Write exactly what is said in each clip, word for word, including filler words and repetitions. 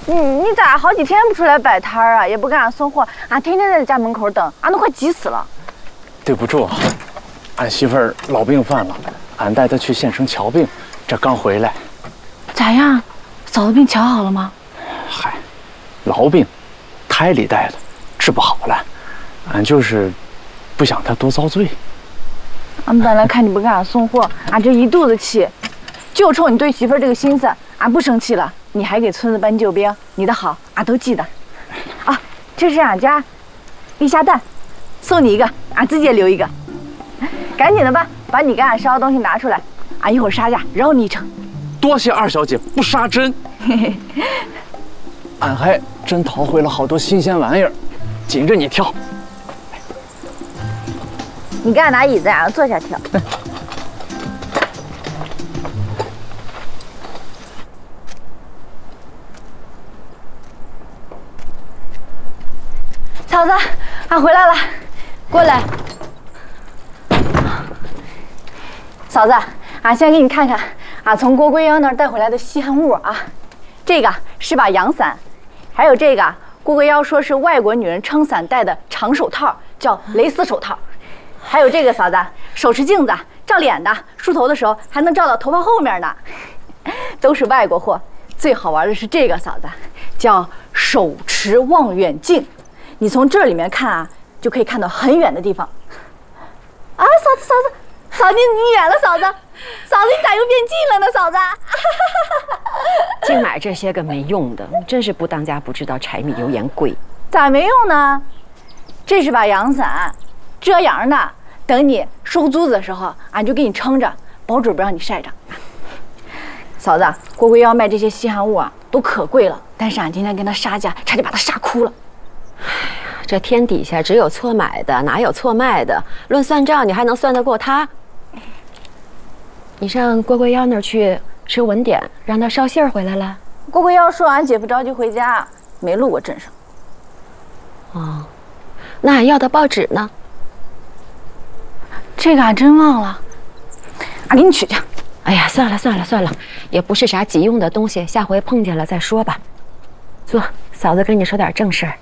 你你咋好几天不出来摆摊儿啊？也不给俺送货，俺天天在家门口等，俺都快急死了。 对不住，俺媳妇儿老病犯了，俺带她去县城瞧病，这刚回来。 咋样？嫂子病瞧好了吗？ 嗨，痨病，胎里带的，治不好了。俺就是不想她多遭罪。 俺本来看你不给俺送货，俺这一肚子气，就冲你对媳妇儿这个心思，俺不生气了。你还给村子搬救兵，你的好俺都记得。啊，这是俺家立虾蛋，送你一个，俺自己也留一个。赶紧的吧，把你给俺烧的东西拿出来，俺一会儿杀价饶你一程。 多谢二小姐不杀真。俺还真淘回了好多新鲜玩意儿，紧着你挑。 你给俺拿椅子，俺坐下挑。嫂子，俺回来了，过来。嫂子，俺先给你看看俺从郭龟妖那儿带回来的稀罕物啊。这个是把阳伞，还有这个郭龟妖说是外国女人撑伞戴的长手套，叫蕾丝手套。还有这个嫂子，手持镜子，照脸的，梳头的时候还能照到头发后面呢，都是外国货。最好玩的是这个嫂子，叫手持望远镜。你从这里面看啊，就可以看到很远的地方。啊，嫂子，嫂子，嫂子你远了，嫂子，嫂子你咋又变近了呢，嫂子？ 净买这些个没用的，真是不当家不知道柴米油盐贵。 咋没用呢？这是把阳伞，遮阳的。等你收租子的时候，俺就给你撑着，保准不让你晒着。嫂子，郭龟妖卖这些稀罕物啊，都可贵了，但是俺今天跟他杀价，差点把他杀哭了。 这天底下只有错买的，哪有错卖的？论算账，你还能算得过他？你上郭龟妖那儿去吃文典，让他捎信儿回来了。 郭龟妖说俺姐夫着急回家，没路过镇上。 哦，那俺要的报纸呢？ 这个俺真忘了，俺给你取去。 哎呀，算了算了算了，也不是啥急用的东西，下回碰见了再说吧。坐，嫂子跟你说点正事儿。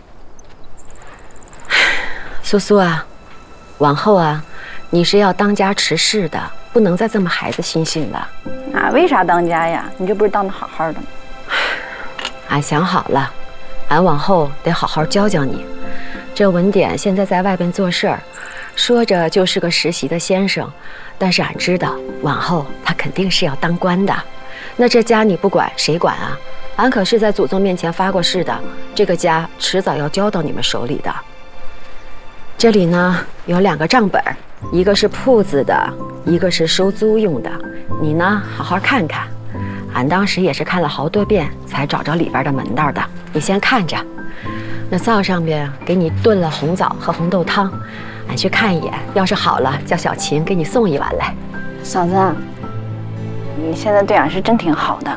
苏苏啊，往后啊，你是要当家持事的，不能再这么孩子心性了。 俺为啥当家呀？你这不是当得好好的吗？ 俺想好了，俺往后得好好教教你。这文典现在在外边做事儿，说着就是个实习的先生，但是俺知道往后他肯定是要当官的。那这家你不管谁管啊？俺可是在祖宗面前发过誓的，这个家迟早要交到你们手里的。这里呢有两个账本，一个是铺子的，一个是收租用的。你呢好好看看，俺当时也是看了好多遍才找着里边的门道的。你先看着，那灶上边给你炖了红枣和红豆汤，俺去看一眼，要是好了叫小琴给你送一碗来。 嫂子，你现在对俺是真挺好的。